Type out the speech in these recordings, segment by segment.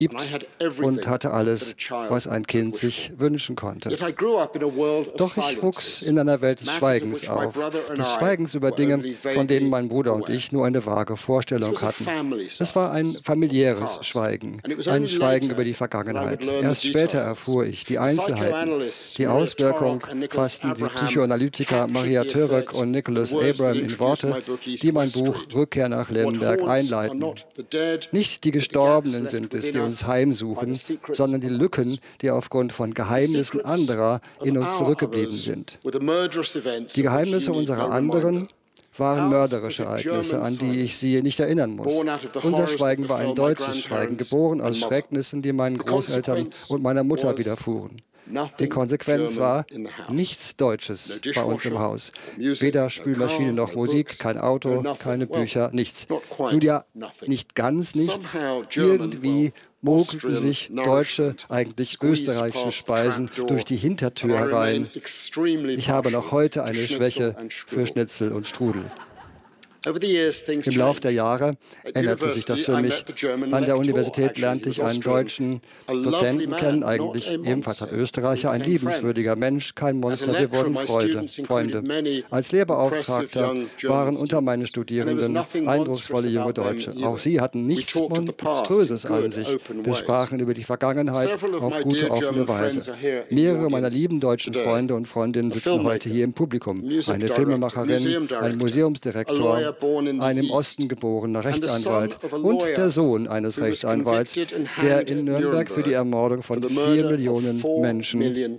und hatte alles, was ein Kind sich wünschen konnte. Doch ich wuchs in einer Welt des Schweigens auf, des Schweigens über Dinge, von denen mein Bruder und ich nur eine vage Vorstellung hatten. Es war ein familiäres Schweigen, ein Schweigen über die Vergangenheit. Erst später erfuhr ich die Einzelheiten. Die Auswirkung fassten die Psychoanalytiker Maria Turek und Nicholas Abraham in Worte, die mein Buch Rückkehr nach Lemberg einleiten. Nicht die Gestorbenen sind es, die uns heimsuchen, sondern die Lücken, die aufgrund von Geheimnissen anderer in uns zurückgeblieben sind. Die Geheimnisse unserer anderen waren mörderische Ereignisse, an die ich sie nicht erinnern muss. Unser Schweigen war ein deutsches Schweigen, geboren aus Schrecknissen, die meinen Großeltern und meiner Mutter widerfuhren. Die Konsequenz war nichts Deutsches bei uns im Haus. Weder Spülmaschine noch Musik, kein Auto, keine Bücher, nichts. Nun ja, nicht ganz nichts. Irgendwie mogelten sich deutsche, eigentlich österreichische Speisen durch die Hintertür herein. Ich habe noch heute eine Schwäche für Schnitzel und Strudel. Im Laufe der Jahre änderte sich das für mich. An der Universität lernte ich einen deutschen Dozenten kennen, eigentlich ebenfalls ein Österreicher, ein liebenswürdiger Mensch, kein Monster, wir wurden Freunde. Als Lehrbeauftragter waren unter meinen Studierenden eindrucksvolle junge Deutsche. Auch sie hatten nichts Monströses an sich. Wir sprachen über die Vergangenheit auf gute, offene Weise. Mehrere meiner lieben deutschen Freunde und Freundinnen sitzen heute hier im Publikum. Eine Filmemacherin, ein Museumsdirektor, ein im Osten geborener Rechtsanwalt und der Sohn eines Rechtsanwalts, der in Nürnberg für die Ermordung von 4 Millionen Menschen,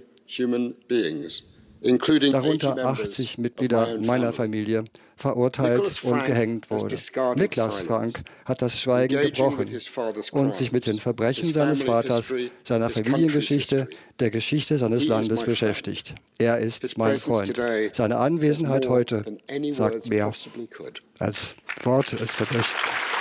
darunter 80 Mitglieder meiner Familie, verurteilt und gehängt wurde. Niklas Frank hat das Schweigen gebrochen und sich mit den Verbrechen seines Vaters, seiner Familiengeschichte, der Geschichte seines Landes beschäftigt. Er ist mein Freund. Seine Anwesenheit heute sagt mehr, als Worte es verbrechen.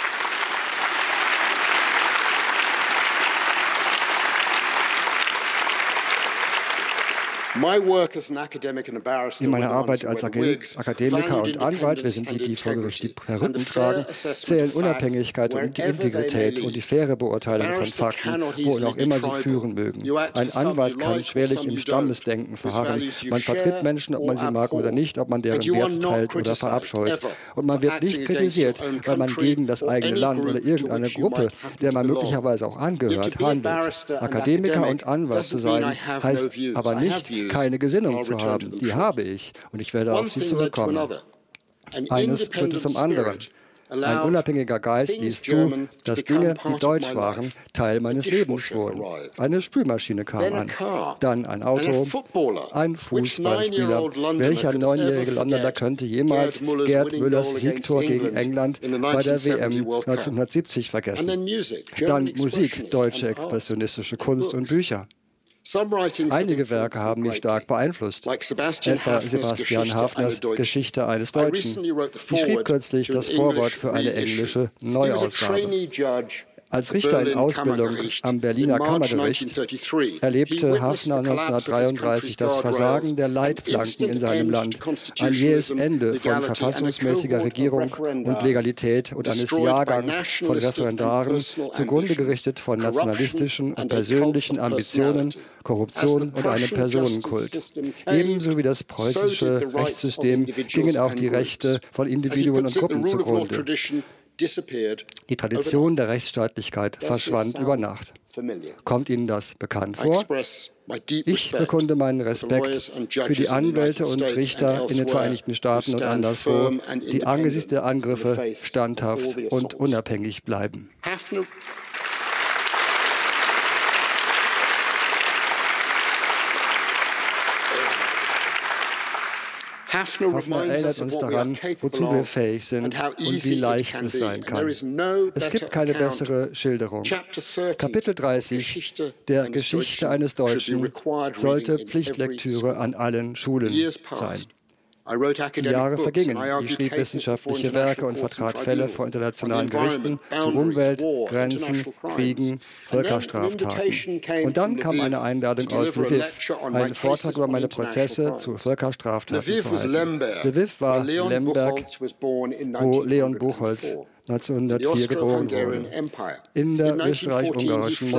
In meiner Arbeit als Akademiker und Anwalt, wir sind die folgerichtig die Perücken tragen, zählen Unabhängigkeit und Integrität und die faire Beurteilung von Fakten, wohin auch immer sie führen mögen. Ein Anwalt kann schwerlich im Stammesdenken verharren. Man vertritt Menschen, ob man sie mag oder nicht, ob man deren Werte teilt oder verabscheut. Und man wird nicht kritisiert, weil man gegen das eigene Land oder irgendeine Gruppe, der man möglicherweise auch angehört, handelt. Akademiker und Anwalt zu sein, heißt aber nicht, keine Gesinnung zu haben. Die habe ich und ich werde auf sie zurückkommen. Eines führte zum anderen. Ein unabhängiger Geist ließ zu, dass Dinge, die deutsch waren, Teil meines Lebens wurden. Eine Spülmaschine kam an, dann ein Auto, ein Fußballspieler. Welcher 9-jährige Londoner könnte jemals Gerd Müllers Siegtor gegen England bei der WM 1970 vergessen? Dann Musik, deutsche expressionistische Kunst und Bücher. Einige Werke haben mich stark beeinflusst, etwa Sebastian Hafners Geschichte eines Deutschen. Ich schrieb kürzlich das Vorwort für eine englische Neuausgabe. Als Richter in Ausbildung am Berliner Kammergericht erlebte Hafner 1933 das Versagen der Leitplanken in seinem Land, ein jähes Ende von verfassungsmäßiger Regierung und Legalität und eines Jahrgangs von Referendaren, zugrunde gerichtet von nationalistischen und persönlichen Ambitionen, Korruption und einem Personenkult. Ebenso wie das preußische Rechtssystem gingen auch die Rechte von Individuen und Gruppen zugrunde. Die Tradition der Rechtsstaatlichkeit verschwand über Nacht. Kommt Ihnen das bekannt vor? Ich bekunde meinen Respekt für die Anwälte und Richter in den Vereinigten Staaten und anderswo, die angesichts der Angriffe standhaft und unabhängig bleiben. Hafner erinnert uns daran, wozu wir fähig sind und wie leicht es sein kann. Es gibt keine bessere Schilderung. Kapitel 30 der Geschichte eines Deutschen sollte Pflichtlektüre an allen Schulen sein. Die Jahre vergingen. Ich schrieb wissenschaftliche Werke und vertrat Fälle vor internationalen Gerichten zu Umwelt, Grenzen, Kriegen, Völkerstraftaten. Und dann kam eine Einladung aus Lviv, einen Vortrag über meine Prozesse zu Völkerstraftaten zu halten. Lviv war Lemberg, wo Leon Buchholz 1904 geboren wurde, in der österreich-ungarischen